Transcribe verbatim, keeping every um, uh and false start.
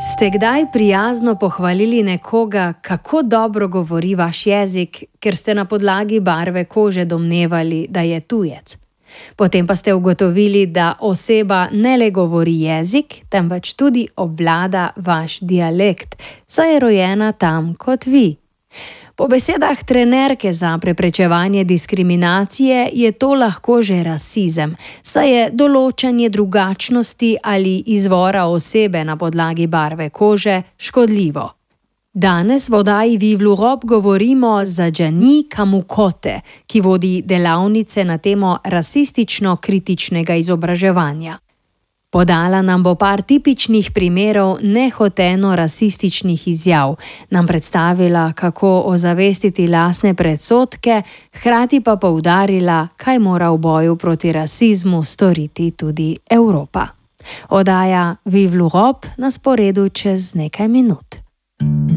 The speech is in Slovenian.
Ste kdaj prijazno pohvalili nekoga, kako dobro govori vaš jezik, ker ste na podlagi barve kože domnevali, da je tujec? Potem pa ste ugotovili, da oseba ne le govori jezik, temveč tudi obvlada vaš dialekt, saj je rojena tam kot vi. Po besedah trenerke za preprečevanje diskriminacije je to lahko že rasizem, saj je določanje drugačnosti ali izvora osebe na podlagi barve kože škodljivo. Danes v oddaji Vive l'Europe govorimo z Džani Kamukote, ki vodi delavnice na temo rasistično-kritičnega izobraževanja. Podala nam bo par tipičnih primerov nehoteno rasističnih izjav, nam predstavila, kako ozavestiti lastne predsodke, hkrati pa poudarila, kaj mora v boju proti rasizmu storiti tudi Evropa. Oddaja Vive l'Europe na sporedu čez nekaj minut.